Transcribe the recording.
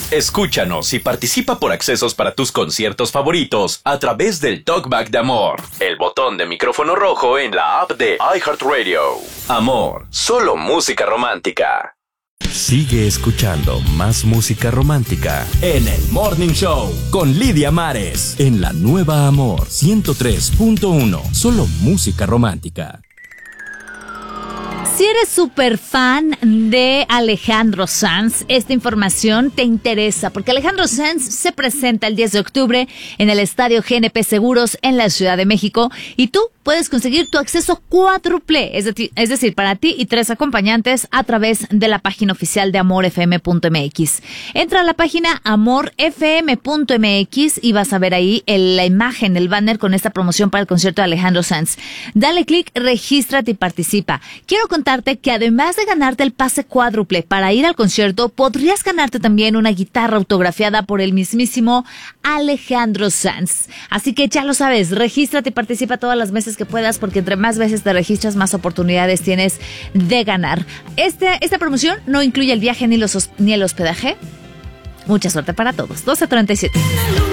Escúchanos y participa por accesos para tus conciertos favoritos a través del Talkback de Amor, el botón de micrófono rojo en la app de iHeartRadio. Amor, solo música romántica. Sigue escuchando más música romántica en el Morning Show con Lidia Mares en la nueva Amor 103.1. Solo música romántica. Si eres súper fan de Alejandro Sanz, esta información te interesa porque Alejandro Sanz se presenta el 10 de octubre en el Estadio GNP Seguros en la Ciudad de México y tú puedes conseguir tu acceso cuádruple, es decir, para ti y 3 acompañantes a través de la página oficial de amorfm.mx. Entra a la página amorfm.mx y vas a ver ahí la imagen, el banner con esta promoción para el concierto de Alejandro Sanz. Dale clic, regístrate y participa. Quiero contarte que además de ganarte el pase cuádruple para ir al concierto, podrías ganarte también una guitarra autografiada por el mismísimo Alejandro Sanz. Así que ya lo sabes, regístrate y participa todas las veces que puedas, porque entre más veces te registras, más oportunidades tienes de ganar. Esta promoción no incluye el viaje ni el hospedaje. Mucha suerte para todos. 12:37.